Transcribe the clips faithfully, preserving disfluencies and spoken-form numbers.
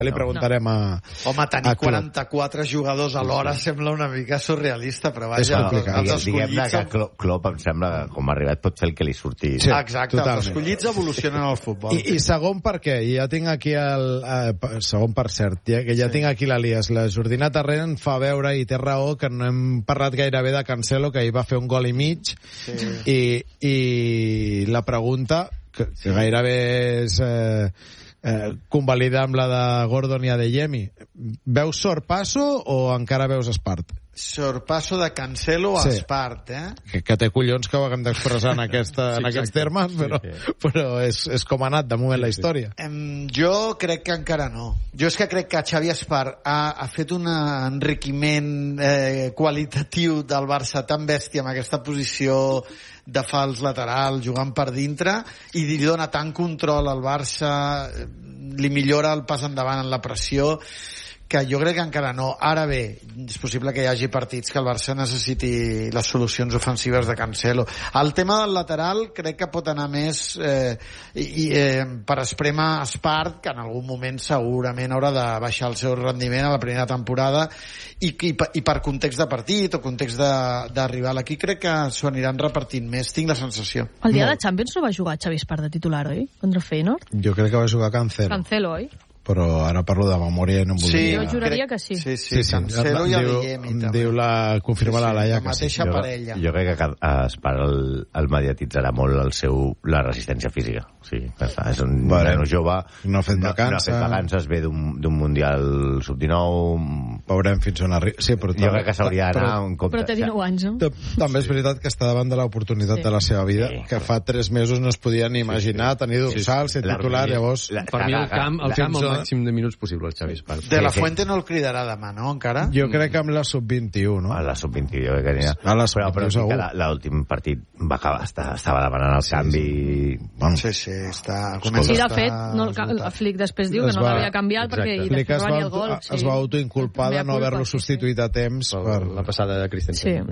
Li preguntarem a... Home, tenir quaranta-quatre jugadors alhora sembla una mica surrealista, però vaja... És complicat. Diguem-ne que Klopp em sembla que com ha arribat pot fer el que li surti. Sí, exacte, els escollits evolucionen al futbol. I, i segon per què? Ja tinc aquí el... Eh, segon per cert, ja, que ja sí. tinc aquí l'Elias. La Jordina Tarrant fa veure, i té raó, que no hem parlat gairebé de Cancelo, que ahir va fer un gol i mig, sí. i, i la pregunta, que, que gairebé és... Eh, Eh, convalida amb la de Gordon i Adeyemi. Veus sorpasso o encara veus espart? Sorpasso de Cancelo a sí. espart, eh? Que, que té collons que ho haguem d'expressar en, aquesta, sí, en aquests termes, però, sí, sí. però és, és com ha anat de moment sí, la història. Sí. Um, jo crec que encara no. Jo és que crec que Xavi Espart ha, ha fet un enriquiment eh, qualitatiu del Barça tan bèstia amb aquesta posició de fals lateral, jugant per dintre, i li dona tant control al Barça, li millora el pas endavant en la pressió, que jo crec que encara no. Ara bé, és possible que hi hagi partits que el Barça necessiti les solucions ofensives de Cancelo. El tema del lateral crec que pot anar més eh, i, eh, per esprémer Espart, que en algun moment segurament haurà de baixar el seu rendiment a la primera temporada, i, i, i per context de partit o context de, de rival. Aquí crec que s'ho aniran repartint més, tinc la sensació. El dia de Champions no va jugar Xavi Espart de titular, oi? Contra Feyenoord? Jo crec que va jugar Cancelo. Cancelo, oi? Però ara parlo de memòria i no em volia... Sí, jo juraria que sí. Sí, sí, sí, sí. Cancelo i Adeyemi. Em diu la... Confirma sí, sí, la Laia que sí. La mateixa jo, parella. Jo crec que Espart el, el mediatitzarà molt el seu, la resistència física. Sí, és un vale. nano jove. No ha fet vacances. No ha fet vacances, ve d'un Mundial sub dinou. Veurem fins on arriba. Sí, però jo crec que s'hauria d'anar en compte. Però té dinou anys, no? També és veritat que està davant de l'oportunitat sí. de la seva vida, sí, que fa tres mesos no es podia ni imaginar sí, sí. tenir dorsal, ser titular, llavors... Per mi el camp, el camp el màxim de minuts possible, el Xavi Espart. De la Fuente no el cridarà demà, no, encara? Jo crec que amb la sub vint-i-u, no? A la sub vint-i-u, jo crec que anirà. A la sub vint-i-u, però, però segur. Sí l'últim partit va acabar, estava demanant el sí, canvi... Sí, bueno. sí, sí, està... Sí, de fet, no, el Flick després diu que no l'havia canviat perquè hi es va, el gol. Sí. Es va autoinculpar de no haver-lo substituït a temps per... La passada de Christensen.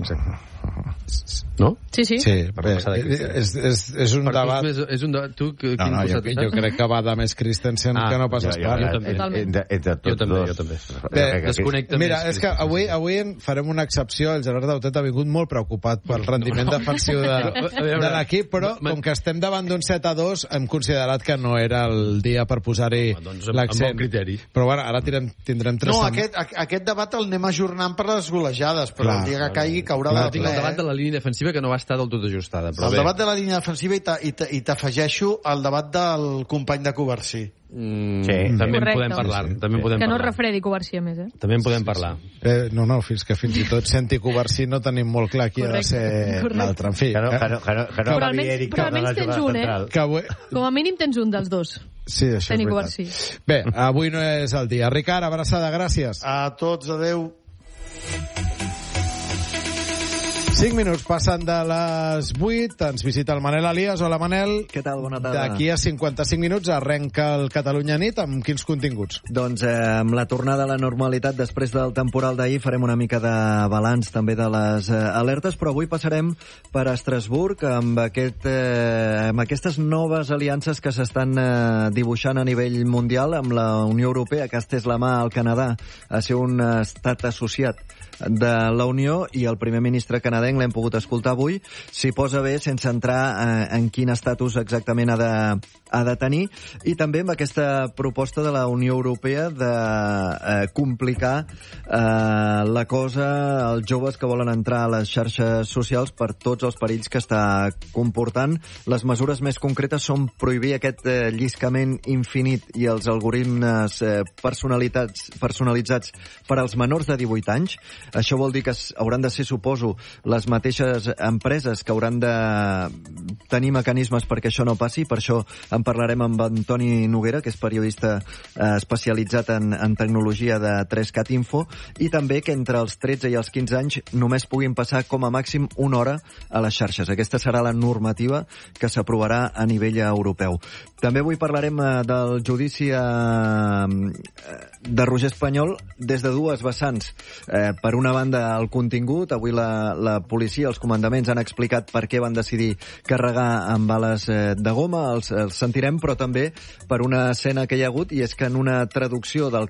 Sí. No? Sí, sí. Sí, bé, és, és, és un per debat... Tu, és un debat... Tu, que, no, no, jo, jo crec que va de més Christensen ah, que no pas Espart. Jo, jo, jo, entre, entre jo també, jo també. Bé, desconnecta mira, és que avui, avui farem una excepció. El Gerard Dautet ha vingut molt preocupat pel rendiment defensiu de, de l'equip, però com que estem davant d'un set a dos, hem considerat que no era el dia per posar-hi doncs, l'accent. Però bueno, ara tirem, tindrem tres... No, aquest, aquest debat el anem ajornant per les golejades, però clar, el dia que caigui caurà clar, de ple. Tinc el debat de la línia defensiva que no va estar del tot ajustada. Però el bé. debat de la línia defensiva i t'afegeixo el debat del company de Covarsí. Mm, sí, també en podem parlar. Sí, sí. També podem que no parlar. refredi Covarsí, a més, eh? També en podem parlar. Eh, no, no, fins que fins i tot senti Covarsí no tenim molt clar qui correcte, ha de ser l'altre. En fi. Que no, que no, que no, que no però almenys, però almenys tens un, eh? Que avui... Com a mínim tens un dels dos. Sí, això Tenir és Covarsí. Bé, avui no és el dia. Ricard, abraçada, gràcies. A tots, adeu. cinc minuts passen de les vuit, ens visita el Manel Elias. Hola, Manel. Què tal? Bona tarda. D'aquí a cinquanta-cinc minuts arrenca el Catalunya Nit. Amb quins continguts? Doncs eh, amb la tornada a la normalitat després del temporal d'ahir farem una mica de balanç també de les eh, alertes, però avui passarem per Estrasburg amb, aquest, eh, amb aquestes noves aliances que s'estan eh, dibuixant a nivell mundial amb la Unió Europea, que ha estès la mà al Canadà a ser un estat associat de la Unió, i el primer ministre canadenc l'hem pogut escoltar avui, s'hi posa bé sense entrar eh, en quin estatus exactament ha de, ha de tenir, i també amb aquesta proposta de la Unió Europea de eh, complicar eh, la cosa als joves que volen entrar a les xarxes socials per tots els perills que està comportant. Les mesures més concretes són prohibir aquest eh, lliscament infinit i els algoritmes eh, personalitats, personalitzats per als menors de divuit anys. Això vol dir que hauran de ser, suposo, les mateixes empreses que hauran de tenir mecanismes perquè això no passi. Per això en parlarem amb Antoni Noguera, que és periodista eh, especialitzat en, en tecnologia de tres cat Info, i també que entre els tretze i els quinze anys només puguin passar com a màxim una hora a les xarxes. Aquesta serà la normativa que s'aprovarà a nivell europeu. També avui parlarem eh, del judici eh, de Roger Espanyol des de dues vessants. Eh, per una banda, el contingut. Avui la, la la policia, els comandaments han explicat per què van decidir carregar amb bales eh, de goma, els, els sentirem, però també per una escena que hi ha hagut, i és que en una traducció del